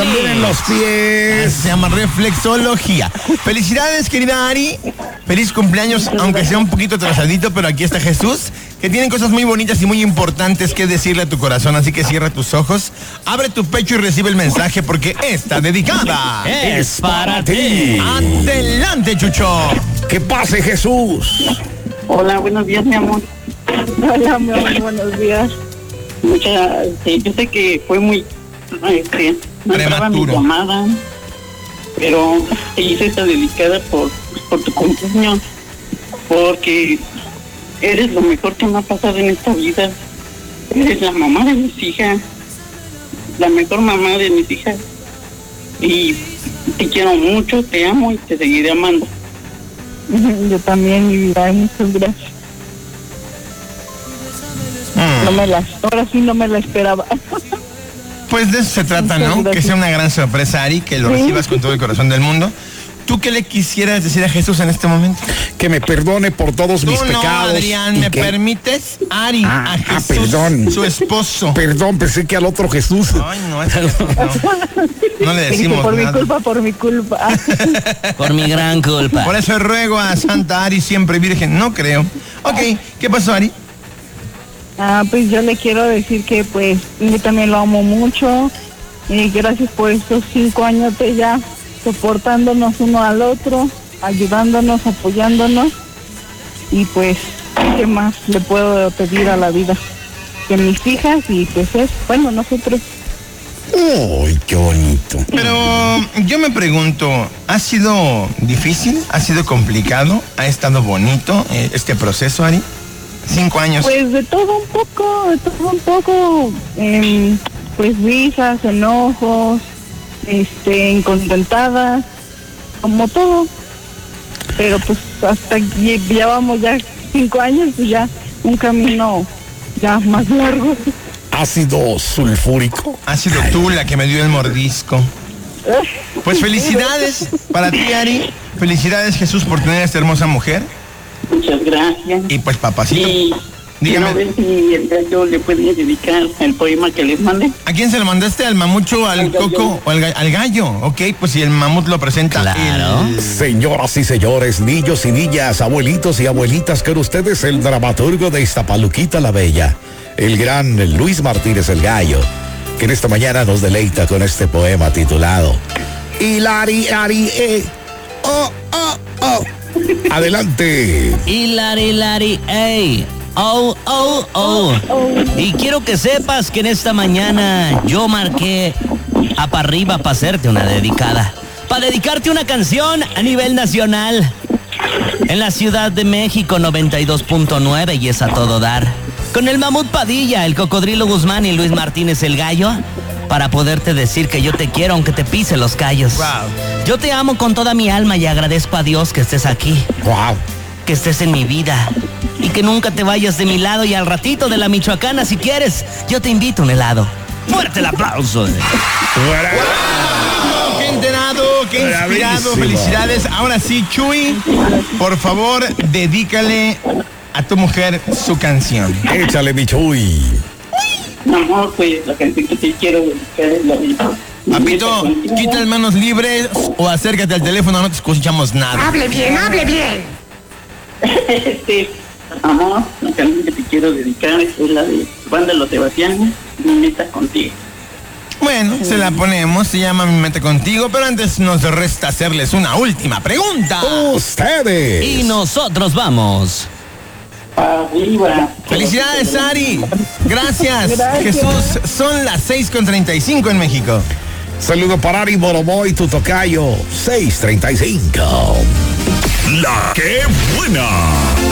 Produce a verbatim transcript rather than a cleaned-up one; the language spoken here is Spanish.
también en los pies. Se llama reflexología. Felicidades, querida Ari. Feliz cumpleaños, aunque sea un poquito atrasadito, pero aquí está Jesús, que tiene cosas muy bonitas y muy importantes que decirle a tu corazón. Así que cierra tus ojos, abre tu pecho y recibe el mensaje, porque está dedicada. Es para ti. Adelante, Chucho. Que pase, Jesús. Hola, buenos días, mi amor. Hola, mi amor, buenos días. Muchas, este, yo sé que fue muy, este, no entraba mi Prematuro. llamada, pero te hice esta dedicada por, por tu cumpleaños, porque eres lo mejor que me ha pasado en esta vida. Eres la mamá de mis hijas, la mejor mamá de mis hijas, y te quiero mucho, te amo y te seguiré amando. Yo también, mi vida, muchas gracias. Mm. No me la, ahora sí no me la esperaba. Pues de eso se trata, Muchas ¿no? gracias. Que sea una gran sorpresa, Ari, que lo Sí. recibas con todo el corazón del mundo. ¿Tú qué le quisieras decir a Jesús en este momento? Que me perdone por todos mis Tú no, pecados. Adrián, y ¿me que- permites? Ari, Ah, a ah, Jesús, perdón. su esposo. Perdón, pensé que al otro Jesús. Ay, no, es que no. No le Dije, decimos por mi nada. culpa, por mi culpa. Por mi gran culpa. Por eso ruego a Santa Ari, siempre virgen. No creo. Ok, ¿qué pasó, Ari? Ah, pues yo le quiero decir que pues yo también lo amo mucho. Y gracias por estos cinco años de ya soportándonos uno al otro, ayudándonos, apoyándonos. Y pues, ¿qué más le puedo pedir a la vida? Que mis hijas y pues es, bueno, nosotros. ¡Ay, qué bonito! Pero yo me pregunto, ¿ha sido difícil? ¿Ha sido complicado? ¿Ha estado bonito eh, este proceso, Ari? Cinco años. Pues de todo un poco, de todo un poco, em, pues risas, enojos, este, incontentadas, como todo. Pero pues hasta que llevamos ya cinco años, pues ya un camino ya más largo. Ácido sulfúrico. Ha sido tú la que me dio el mordisco. Pues felicidades para ti, Ari. Felicidades, Jesús, por tener a esta hermosa mujer. Muchas gracias. Y pues, papacito, Y dígame. quiero ver si el gallo le puede dedicar el poema que les mandé. ¿a quién se lo mandaste? ¿Al mamucho, al Al gallo. coco o al, ga- al gallo? Ok, pues si el mamut lo presenta. Claro. el- Señoras y señores, niños y niñas, abuelitos y abuelitas, con ustedes el dramaturgo de Iztapaluquita la Bella, el gran Luis Martínez el Gallo, que en esta mañana nos deleita con este poema titulado Hilari, Ari, eh, oh, oh, oh. Adelante. Hilari, hilari, ey. Oh, oh, oh. Y quiero que sepas que en esta mañana yo marqué a para arriba para hacerte una dedicada. Para dedicarte una canción a nivel nacional. En la Ciudad de México noventa y dos punto nueve y es a todo dar. Con el Mamut Padilla, el Cocodrilo Guzmán y Luis Martínez el Gallo. Para poderte decir que yo te quiero aunque te pise los callos. Wow. Yo te amo con toda mi alma y agradezco a Dios que estés aquí. Wow. Que estés en mi vida y que nunca te vayas de mi lado y al ratito de la Michoacana si quieres, yo te invito a un helado. Fuerte el aplauso. ¡Qué enterado! ¡Qué inspirado! Bravísimo. Felicidades. Ahora sí, Chuy, por favor, dedícale a tu mujer su canción. Échale, mi Chuy. Mi amor, pues la canción que te quiero dedicar es la de... Papito, quita las manos libres o acércate al teléfono, no te escuchamos nada. Hable bien, hable bien. Este, amor, la canción que te quiero dedicar es la de Banda Los Sebastianes, Mi Meta Contigo. Bueno, se la ponemos, se llama Mi Meta Contigo, pero antes nos resta hacerles una última pregunta. Ustedes. Y nosotros vamos. Arriba. Felicidades, Ari. Gracias. Gracias. Jesús, son las seis con treinta y cinco en México. Saludo para Ari Boroboy, tu tocayo, seis treinta y cinco. La que buena.